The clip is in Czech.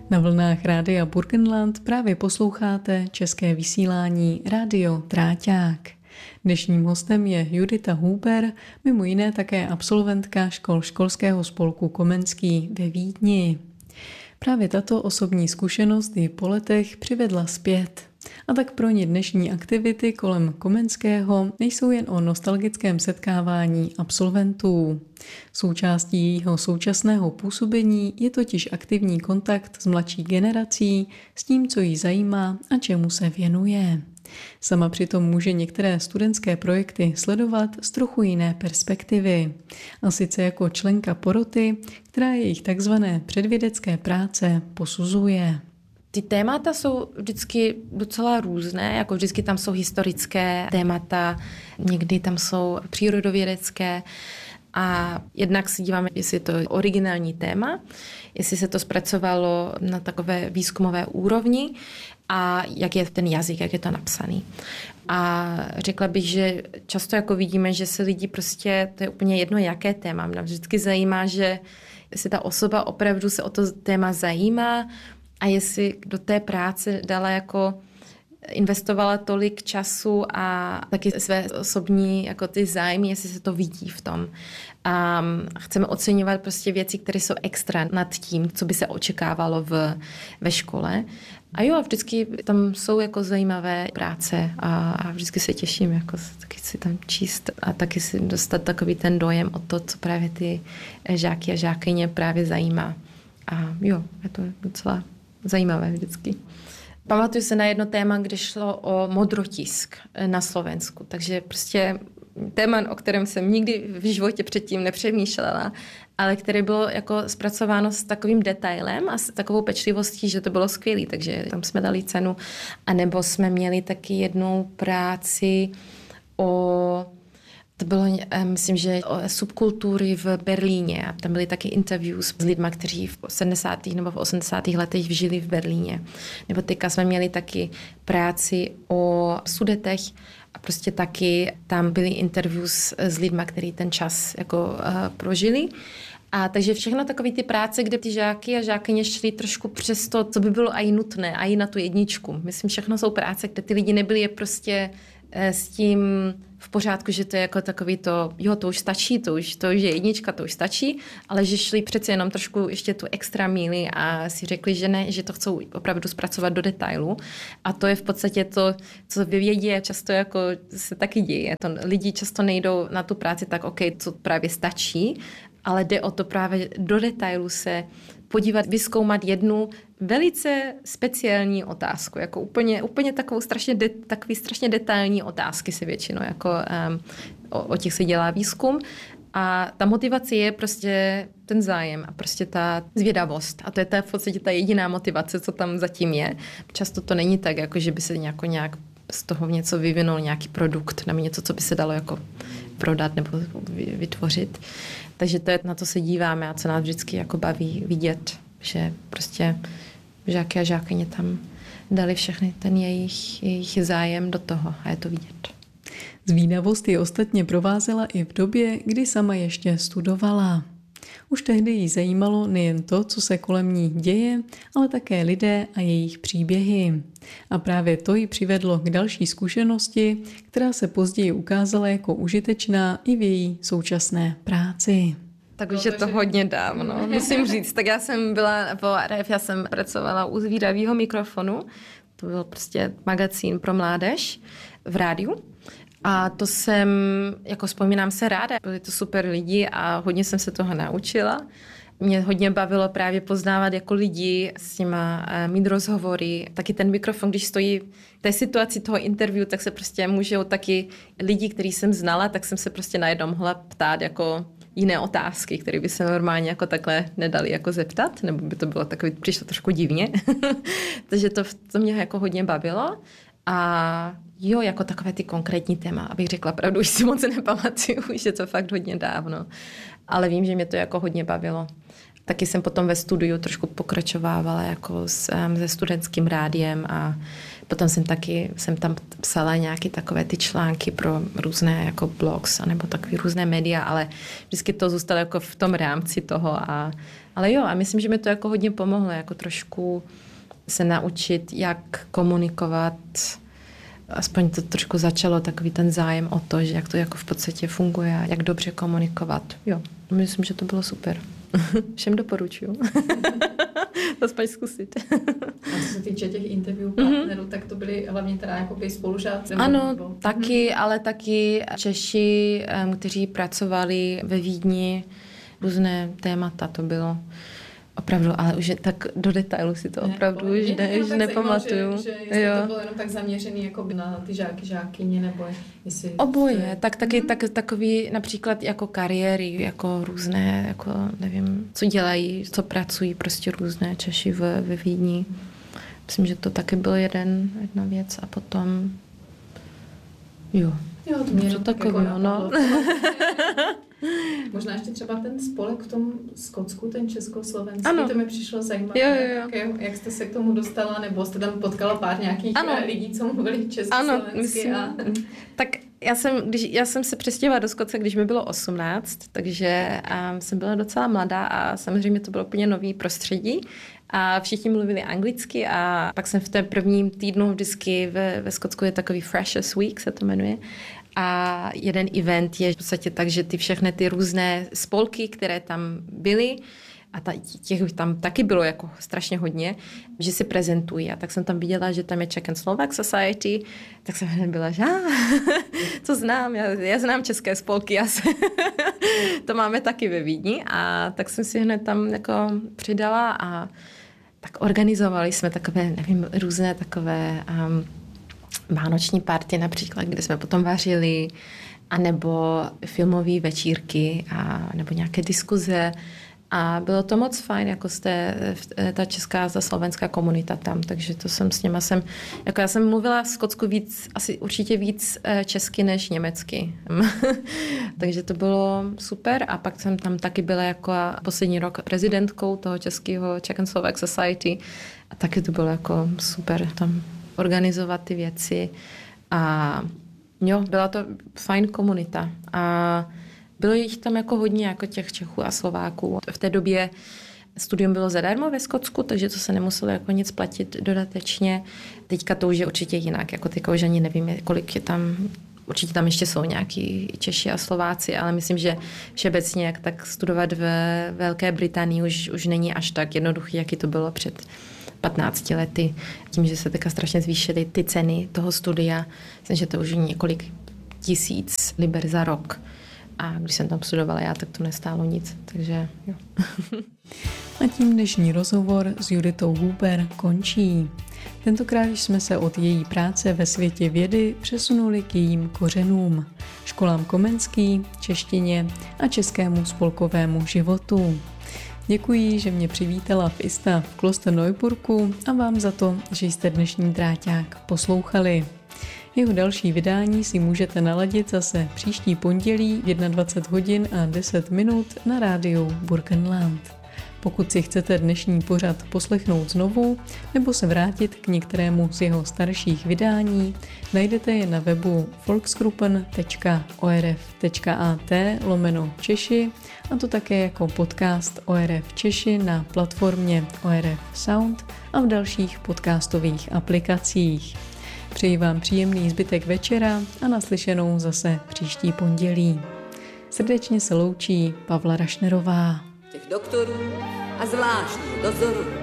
Na vlnách Rádia Burgenland právě posloucháte české vysílání Rádio Tráťák. Dnešním hostem je Judita Huber, mimo jiné také absolventka škol školského spolku Komenský ve Vídni. Právě tato osobní zkušenost ji po letech přivedla zpět. A tak pro ní dnešní aktivity kolem Komenského nejsou jen o nostalgickém setkávání absolventů. Součástí jejího současného působení je totiž aktivní kontakt s mladší generací, s tím, co jí zajímá a čemu se věnuje. Sama přitom může některé studentské projekty sledovat z trochu jiné perspektivy. A sice jako členka poroty, která jejich takzvané předvědecké práce posuzuje. Ty témata jsou vždycky docela různé, jako vždycky tam jsou historické témata, někdy tam jsou přírodovědecké a jednak si díváme, jestli je to originální téma, jestli se to zpracovalo na takové výzkumové úrovni a jak je ten jazyk, jak je to napsaný. A řekla bych, že často jako vidíme, že se lidi prostě, to je úplně jedno, jaké téma. Mě vždycky zajímá, že jestli ta osoba opravdu se o to téma zajímá, a jestli do té práce dala jako investovala tolik času a taky své osobní jako ty zájmy, jestli se to vidí v tom. A chceme oceňovat prostě věci, které jsou extra nad tím, co by se očekávalo ve škole. A jo, vždycky tam jsou jako zajímavé práce a vždycky se těším jako taky si tam číst a taky si dostat takový ten dojem o to, co právě ty žáky a žákyně právě zajímá. A jo, je to docela zajímavé vždycky. Pamatuju se na jedno téma, kde šlo o modrotisk na Slovensku. Takže prostě téma, o kterém jsem nikdy v životě předtím nepřemýšlela, ale které bylo jako zpracováno s takovým detailem a s takovou pečlivostí, že to bylo skvělé. Takže tam jsme dali cenu. A nebo jsme měli taky jednu práci to bylo, myslím, že o subkultury v Berlíně a tam byly taky interviews s lidmi, kteří v 70. nebo v 80. letech žili v Berlíně. Nebo teďka jsme měli taky práci o Sudetech a prostě taky tam byly interviews s lidmi, kteří ten čas jako prožili. A takže všechno takové ty práce, kde ty žáky a žákyně šli trošku přes to, co by bylo i nutné, i na tu jedničku. Myslím, všechno jsou práce, kde ty lidi nebyli prostě s tím v pořádku, že to je jako takový to, jo, to už stačí, to už je jednička, to už stačí, ale že šli přece jenom trošku ještě tu extra míli a si řekli, že ne, že to chcou opravdu zpracovat do detailu. A to je v podstatě to, co ve vědě často jako se taky děje. To lidi často nejdou na tu práci tak, OK, co právě stačí, ale jde o to právě do detailu se podívat, vyzkoumat jednu velice speciální otázku, jako úplně takovou takový strašně detailní otázky se většinou, jako o těch se dělá výzkum a ta motivace je prostě ten zájem a prostě ta zvědavost a to je v podstatě ta jediná motivace, co tam zatím je. Často to není tak, jako že by se nějak z toho něco vyvinul nějaký produkt nebo něco, co by se dalo jako prodat nebo vytvořit. Takže to je, na to se díváme a co nás vždycky jako baví vidět, že prostě žáky a žákyně tam dali všechny ten jejich zájem do toho a je to vidět. Zvídavost ji ostatně provázela i v době, kdy sama ještě studovala. Už tehdy jí zajímalo nejen to, co se kolem ní děje, ale také lidé a jejich příběhy. A právě to ji přivedlo k další zkušenosti, která se později ukázala jako užitečná i v její současné práci. Tak už je to hodně dávno, musím říct. Tak já jsem byla po RF, já jsem pracovala u Zvídavého mikrofonu. To byl prostě magazín pro mládež v rádiu. A to jsem, jako vzpomínám se ráda, byli to super lidi a hodně jsem se toho naučila. Mě hodně bavilo právě poznávat jako lidi, s nima mít rozhovory. Taky ten mikrofon, když stojí v té situaci toho interview, tak se prostě můžou taky lidi, který jsem znala, tak jsem se prostě najednou mohla ptát jako jiné otázky, které by se normálně jako takhle nedali jako zeptat, nebo by to bylo takový, přišlo trošku divně. Takže to mě jako hodně bavilo. A jo, jako takové ty konkrétní téma, abych řekla pravdu, už si moc nepamatuju, už je to fakt hodně dávno. Ale vím, že mě to jako hodně bavilo. Taky jsem potom ve studiu trošku pokračovávala jako se studentským rádiem a potom jsem tam psala nějaké takové ty články pro různé jako blogs anebo takové různé média, ale vždycky to zůstalo jako v tom rámci toho a Ale jo, a myslím, že mi to jako hodně pomohlo, jako trošku se naučit, jak komunikovat. Aspoň to trošku začalo takový ten zájem o to, že jak to jako v podstatě funguje a jak dobře komunikovat. Jo, myslím, že to bylo super. Všem doporučuju. Aspoň zkusit. A co se týče těch interview partnerů, tak to byli hlavně teda jakoby spolužáci? Ano, taky, ale taky Češi, kteří pracovali ve Vídni, různé témata to bylo. Opravdu, ale už je tak do detailu si to opravdu už nepamatuju. Že jestli to bylo jenom tak zaměřený jako na ty žákyně, nebo jestli... Oboje, takový například jako kariéry, jako různé, jako nevím, co dělají, co pracují, prostě různé Češi ve Vídni. Myslím, že to taky byl jedna věc a potom... Jo, to mě takový, jako no. Možná ještě třeba ten spolek v tom Skotsku, ten československý, to mi přišlo zajímavé. Jo. Jak jste se k tomu dostala, nebo jste tam potkala pár nějakých lidí, co mluvili československy? Tak já jsem se přestěhovala do Skotska, když mi bylo 18, takže jsem byla docela mladá a samozřejmě to bylo úplně nový prostředí. A všichni mluvili anglicky a pak jsem v té prvním týdnu vždycky ve Skotsku je takový Freshers Week, se to jmenuje. A jeden event je v podstatě tak, že všechny ty různé spolky, které tam byly, a těch tam taky bylo jako strašně hodně, že si prezentují. A tak jsem tam viděla, že tam je Czech and Slovak Society, tak jsem hned byla, že to znám, já znám české spolky, to máme taky ve Vídni. A tak jsem si hned tam jako přidala a tak organizovali jsme takové, nevím, různé takové vánoční party například, kde jsme potom vařili, anebo filmové večírky, nebo nějaké diskuze. A bylo to moc fajn, jako ta česká, ta slovenská komunita tam, takže to jsem s něma jako já jsem mluvila v Skotsku určitě víc česky než německy. Takže to bylo super a pak jsem tam taky byla jako poslední rok prezidentkou toho českého Czech and Slovak Society a taky to bylo jako super tam organizovat ty věci a jo, byla to fajn komunita a bylo jich tam jako hodně, jako těch Čechů a Slováků. V té době studium bylo zadarmo ve Skotsku, takže to se nemuselo jako nic platit dodatečně. Teďka to už je určitě jinak, jako teďka už ani nevím, kolik je tam, určitě tam ještě jsou nějaký Češi a Slováci, ale myslím, že všeobecně jak tak studovat ve Velké Británii už není až tak jednoduchý, jaký to bylo před 15 lety. Tím, že se teďka strašně zvýšily ty ceny toho studia, myslím, že to už je několik tisíc liber za rok. A když jsem tam studovala já, tak to nestálo nic, takže jo. A tím dnešní rozhovor s Juditou Huber končí. Tentokrát jsme se od její práce ve světě vědy přesunuli k jejím kořenům, školám Komenský, češtině a českému spolkovému životu. Děkuji, že mě přivítala v ISTA v Klosterneuburgu a vám za to, že jste dnešní dráťák poslouchali. Jeho další vydání si můžete naladit zase příští pondělí 21 hodin a 10 minut na rádiu Burgenland. Pokud si chcete dnešní pořad poslechnout znovu nebo se vrátit k některému z jeho starších vydání, najdete je na webu volksgruppen.orf.at/Češi a to také jako podcast ORF Češi na platformě ORF Sound a v dalších podcastových aplikacích. Přeji vám příjemný zbytek večera a naslyšenou zase příští pondělí. Srdečně se loučí Pavla Rašnerová. Těch doktorů a zvláštních dozorů